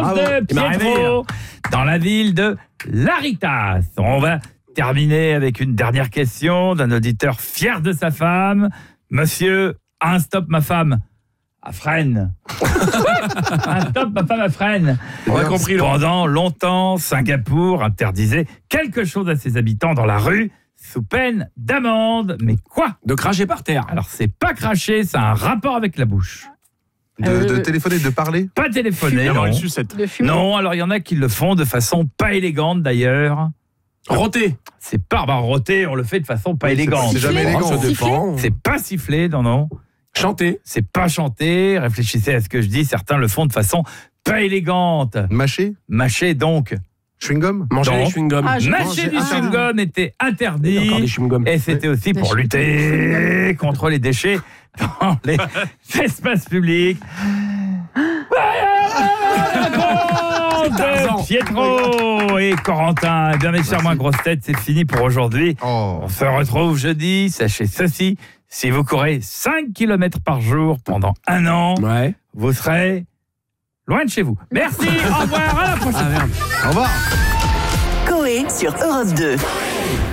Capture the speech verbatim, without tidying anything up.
Bravo. de Il m'a réveillé, Pietro, dans la ville de Laritas. On va terminer avec une dernière question d'un auditeur fier de sa femme. Monsieur, un stop ma femme à Fresnes. Un stop ma femme à Fresnes. On a compris, Laurent. Pendant longtemps, Singapour interdisait quelque chose à ses habitants dans la rue sous peine d'amende. Mais quoi ? De cracher par terre. Alors, c'est pas cracher, ça a un rapport avec la bouche. De, Euh, de téléphoner, de parler. Pas téléphoner, D'avoir non. une sucette. De fumer. Non, alors il y en a qui le font de façon pas élégante d'ailleurs. Roter. C'est pas bah, roter, on le fait de façon pas élégante. C'est jamais Siffler. élégant. Ça dépend. C'est pas siffler, non, non. Chanter. C'est pas chanter. Réfléchissez à ce que je dis. Certains le font de façon pas élégante. Mâcher. Mâcher donc. Chewing-gum. Manger Non. des chewing-gums. Ah, je- Mâcher du interdit. chewing-gum était interdit. Encore des chewing-gums. Et c'était aussi pour lutter contre les déchets dans les espaces publics. Tarzan. Pietro et Corentin. Eh bien, mes chers moins grosses têtes, c'est fini pour aujourd'hui. Oh. On se retrouve jeudi. Sachez ceci, si vous courez cinq kilomètres par jour pendant un an, Ouais. vous serez loin de chez vous. Merci, au revoir, à la prochaine. Ah merde. Au revoir. Coé sur Europe deux.